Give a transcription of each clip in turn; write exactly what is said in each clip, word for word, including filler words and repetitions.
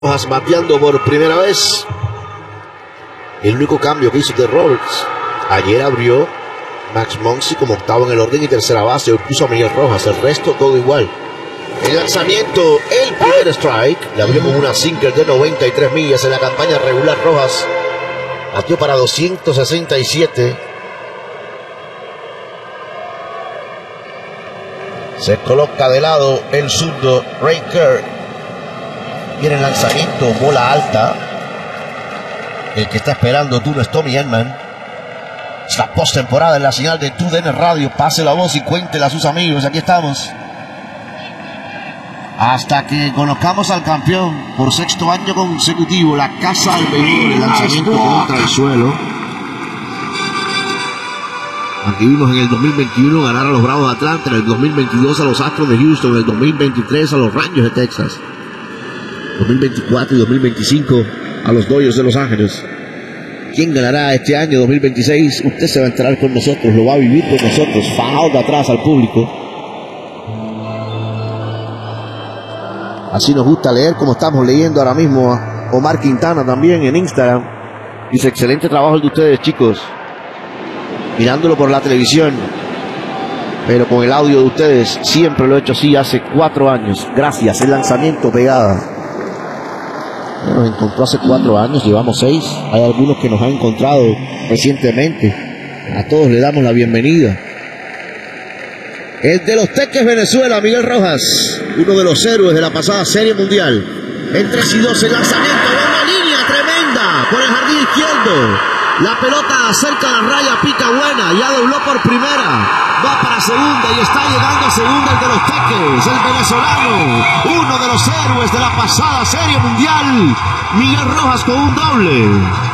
Rojas bateando por primera vez. El único cambio que hizo de Roberts. Ayer abrió Max Muncy como octavo en el orden y tercera base. Hoy puso a Miguel Rojas. El resto todo igual. El lanzamiento, el primer strike. Le abrió con una sinker de noventa y tres millas en la campaña regular. Rojas batió para doscientos sesenta y siete. Se coloca de lado el zurdo Ray Kerr. Viene el lanzamiento, bola alta. El que está esperando turno es Tommy Edman. Es la postemporada en la señal de T U D N Radio. Pase la voz y cuéntela a sus amigos. Aquí estamos. Hasta que conozcamos al campeón por sexto año consecutivo. La casa del béisbol. El lanzamiento contra el suelo. Aquí vimos en el dos mil veintiuno ganar a los Bravos de Atlanta, en el dos mil veintidós a los Astros de Houston, en el dos mil veintitrés a los Rangers de Texas, dos mil veinticuatro y dos mil veinticinco a los Dodgers de Los Ángeles. ¿Quién ganará este año dos mil veintiséis? Usted se va a enterar con nosotros, lo va a vivir con nosotros, fajado de atrás al público. Así nos gusta leer, como estamos leyendo ahora mismo a Omar Quintana también en Instagram. Dice, excelente trabajo el de ustedes, chicos. Mirándolo por la televisión, pero con el audio de ustedes siempre lo he hecho así hace cuatro años. Gracias. El lanzamiento pegada. Nos encontró hace cuatro años, llevamos seis. Hay algunos que nos han encontrado recientemente. A todos le damos la bienvenida. El de los Teques Venezuela, Miguel Rojas, uno de los héroes de la pasada Serie Mundial. En tres y dos el lanzamiento, una línea tremenda por el jardín izquierdo. La pelota cerca de la raya, pica buena, ya dobló por primera, va para segunda y está llegando a segunda el de los Teques, el venezolano, uno de los héroes de la pasada Serie Mundial, Miguel Rojas con un doble.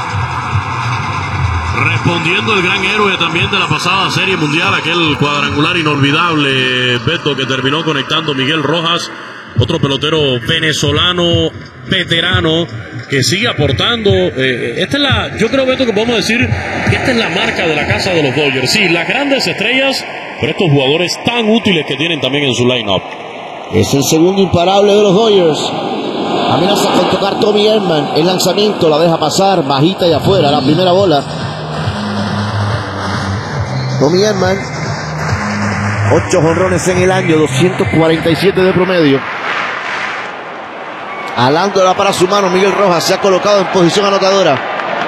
Respondiendo el gran héroe también de la pasada Serie Mundial, aquel cuadrangular inolvidable, Beto, que terminó conectando Miguel Rojas, otro pelotero venezolano, veterano, que sigue aportando. Eh, esta es la, yo creo, Beto, que podemos decir que esta es la marca de la casa de los Dodgers. Sí, las grandes estrellas, pero estos jugadores tan útiles que tienen también en su line-up. Es el segundo imparable de los Dodgers. Amenaza con tocar Tommy Edman. El lanzamiento la deja pasar, bajita y afuera, la primera bola. Tommy Edman, ocho jonrones en el año, doscientos cuarenta y siete de promedio. Alándola para su mano, Miguel Rojas se ha colocado en posición anotadora.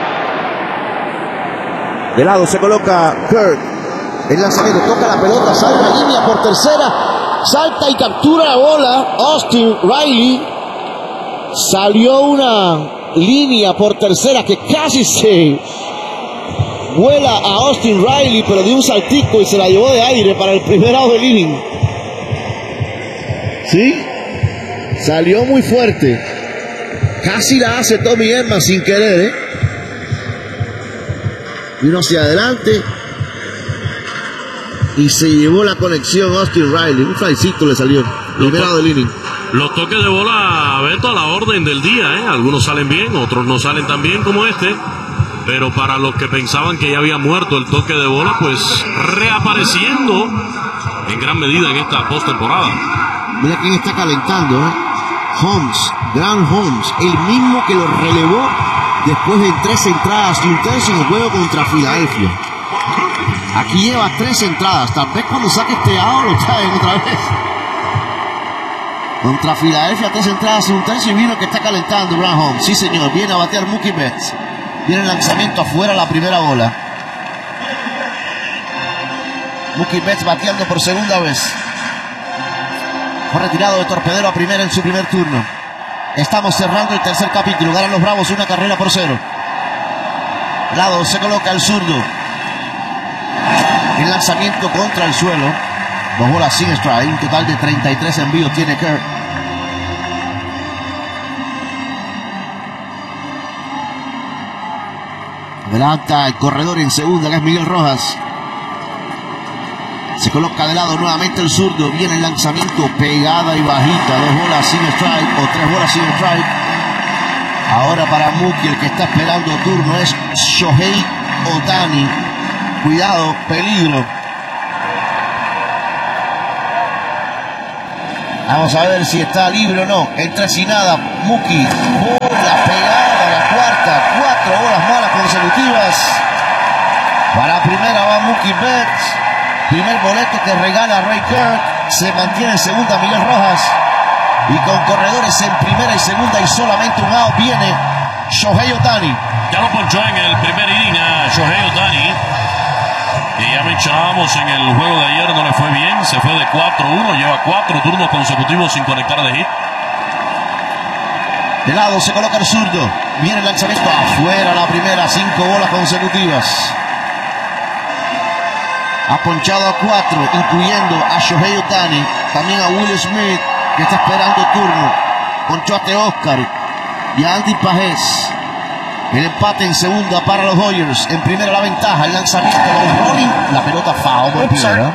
De lado se coloca Kirk. El lanzamiento toca la pelota, sale la línea por tercera, salta y captura la bola. Austin Riley. Salió una línea por tercera que casi se vuela a Austin Riley, pero dio un saltico y se la llevó de aire para el primer out del inning. ¿Sí? Salió muy fuerte. Casi la hace Tommy Edman sin querer, ¿eh? Vino hacia adelante y se llevó la conexión Austin Riley. Un flycito le salió. Liberado del inning. Los toques de bola, Beto, a la orden del día, ¿eh? Algunos salen bien, otros no salen tan bien como este. Pero para los que pensaban que ya había muerto el toque de bola, pues reapareciendo en gran medida en esta postemporada. Mira quién está calentando, ¿eh? Holmes, Gran Holmes, el mismo que lo relevó después de tres entradas y un tercio en el juego contra Filadelfia. Aquí lleva tres entradas, tal vez cuando saque este out lo traen otra vez. Contra Filadelfia, tres entradas y un tercio y vino que está calentando Gran Holmes. Sí, señor, viene a batear Mookie Betts. Viene el lanzamiento afuera, la primera bola. Mookie Betts bateando por segunda vez. Fue retirado de torpedero a primera en su primer turno. Estamos cerrando el tercer capítulo. Ganan los Bravos una carrera por cero. Lado se coloca el zurdo. El lanzamiento contra el suelo. Dos bolas sin strike. Un total de treinta y tres envíos tiene Kerr. Adelanta el corredor en segunda, que es Miguel Rojas. Se coloca de lado nuevamente el zurdo. Viene el lanzamiento pegada y bajita. Dos bolas sin strike o tres bolas sin strike. Ahora para Mookie, el que está esperando turno es Shohei Ohtani. Cuidado, peligro. Vamos a ver si está libre o no. Entra sin nada. Mookie. Bola pegada a la cuarta. Cuatro bolas malas consecutivas. Para primera va Mookie Betts. Primer boleto que regala Ray Kirk. Se mantiene en segunda Miguel Rojas. Y con corredores en primera y segunda y solamente un out viene Shohei Ohtani. Ya lo ponchó en el primer inning a Shohei Ohtani. Y ya mencionábamos en el juego de ayer, no le fue bien. Se fue de cuatro uno. Lleva cuatro turnos consecutivos sin conectar de hit. De lado se coloca el zurdo. Viene el lanzamiento afuera la primera. Cinco bolas consecutivas. Ha ponchado a cuatro, incluyendo a Shohei Ohtani. También a Will Smith, que está esperando turno. Ponchó a Teóscar y a Andy Pajés. El empate en segunda para los Dodgers. En primera la ventaja. El lanzamiento de los rolling. La pelota foul por primera.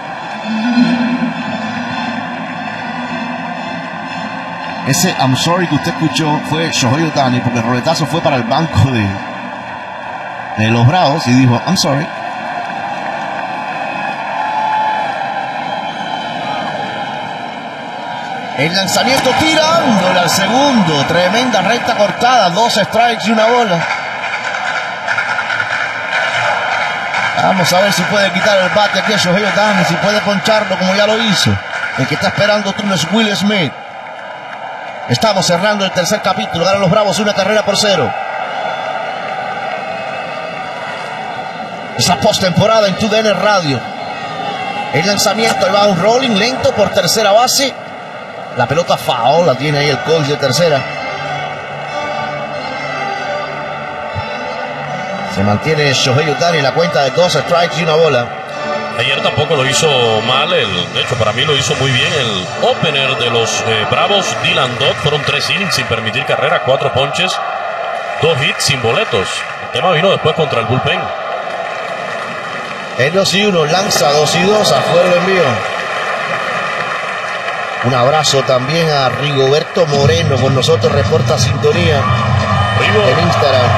Ese I'm sorry que usted escuchó fue Shohei Ohtani, porque el roletazo fue para el banco de, de los Bravos y dijo I'm sorry. El lanzamiento tirándole al segundo. Tremenda recta cortada. Dos strikes y una bola. Vamos a ver si puede quitar el bate aquí a Shohei Ohtani. Si puede poncharlo como ya lo hizo. El que está esperando turno es Will Smith. Estamos cerrando el tercer capítulo. Ganan los Bravos una carrera por cero. Esa postemporada en T D N Radio. El lanzamiento. Ahí va un rolling lento por tercera base. La pelota foul, la tiene ahí el coach de tercera. Se mantiene Shohei Ohtani en la cuenta de dos strikes y una bola. Ayer tampoco lo hizo mal, el, de hecho para mí lo hizo muy bien el opener de los eh, Bravos, Dylan Dodd. Fueron tres innings sin permitir carrera, cuatro ponches, dos hits sin boletos. El tema vino después contra el bullpen. En dos y uno, lanza dos y dos, afuera el envío. Un abrazo también a Rigoberto Moreno, con nosotros reporta sintonía Rigo. En Instagram.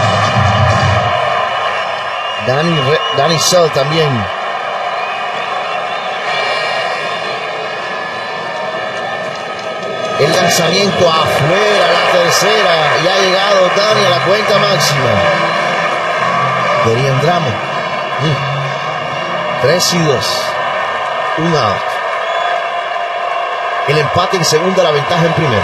Dani, Dani Sell también. El lanzamiento afuera, la tercera. Y ha llegado Dani a la cuenta máxima. Dorian Dramo. Tres y dos. Un out. El empate en segunda, la ventaja en primera.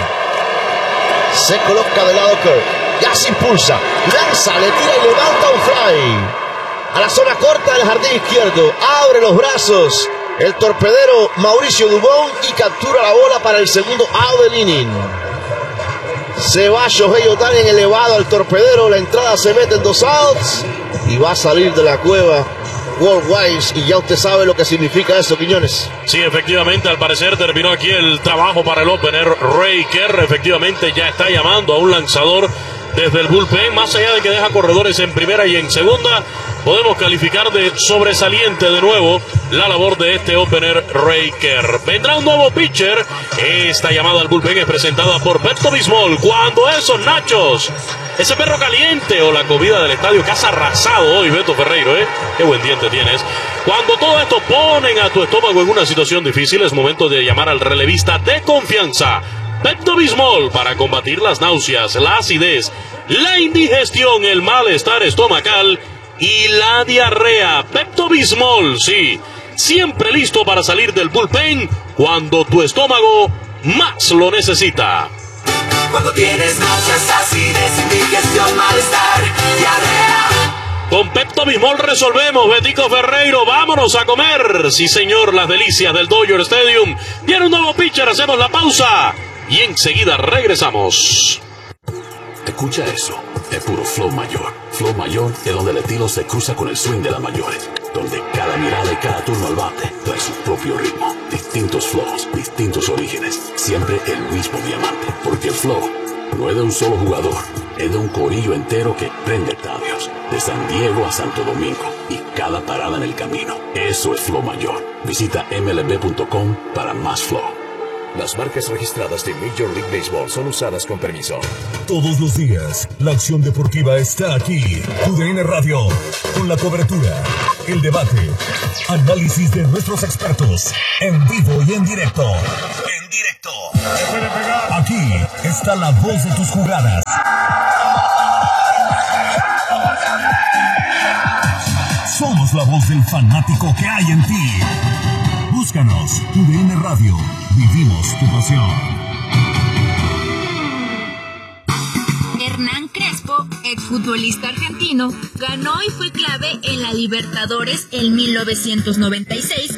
Se coloca de lado Kirk. Ya se impulsa. Lanza, le tira y levanta un fly. A la zona corta del jardín izquierdo. Abre los brazos el torpedero Mauricio Dubón y captura la bola para el segundo out del inning. Se va Shohei Ohtani en elevado al torpedero. La entrada se mete en dos outs. Y va a salir de la cueva Worldwide, y ya usted sabe lo que significa eso, Quiñones. Sí, efectivamente, al parecer terminó aquí el trabajo para el opener. Ray Kerr efectivamente ya está llamando a un lanzador desde el bullpen. Más allá de que deja corredores en primera y en segunda, podemos calificar de sobresaliente de nuevo la labor de este opener Ray Kerr. Vendrá un nuevo pitcher. Esta llamada al bullpen es presentada por Pepto-Bismol. Cuando esos nachos, ese perro caliente o la comida del estadio que has arrasado hoy, Beto Ferreiro, ¿eh? Qué buen diente tienes. Cuando todo esto ponen a tu estómago en una situación difícil, es momento de llamar al relevista de confianza, Pepto-Bismol, para combatir las náuseas, la acidez, la indigestión, el malestar estomacal y la diarrea. Pepto-Bismol, sí, siempre listo para salir del bullpen cuando tu estómago más lo necesita. Cuando tienes náuseas, acidez, indigestión, malestar, diarrea. Con Pepto-Bismol resolvemos, Betico Ferreiro, vámonos a comer. Sí, señor, las delicias del Dodger Stadium. Viene un nuevo pitcher, hacemos la pausa y enseguida regresamos. Escucha eso, es puro flow mayor. Flow mayor es donde el estilo se cruza con el swing de las mayores, donde cada mirada y cada turno al bate trae su propio ritmo. Distintos flows, distintos orígenes, siempre el mismo diamante. Porque el flow no es de un solo jugador, es de un corillo entero que prende estadios, de San Diego a Santo Domingo y cada parada en el camino. Eso es flow mayor. Visita M L B punto com para más flow. Las marcas registradas de Major League Baseball son usadas con permiso. Todos los días, la acción deportiva está aquí. T D N Radio, con la cobertura, el debate, análisis de nuestros expertos, en vivo y en directo. En directo. Aquí está la voz de tus jugadas. Somos la voz del fanático que hay en ti. Búscanos, U D N Radio. Vivimos tu pasión. Hernán Crespo, exfutbolista argentino, ganó y fue clave en la Libertadores en mil novecientos noventa y seis